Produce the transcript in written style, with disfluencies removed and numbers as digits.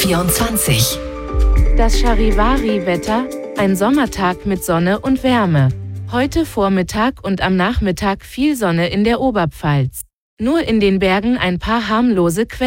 24. Das Charivari-Wetter, ein Sommertag mit Sonne und Wärme. Heute Vormittag und am Nachmittag viel Sonne in der Oberpfalz. Nur in den Bergen ein paar harmlose Quellen.